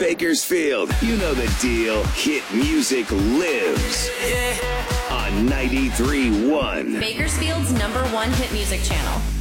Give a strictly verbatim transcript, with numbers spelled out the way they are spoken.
Bakersfield. You know the deal. Hit music lives on ninety-three point one. Bakersfield's number one hit music channel.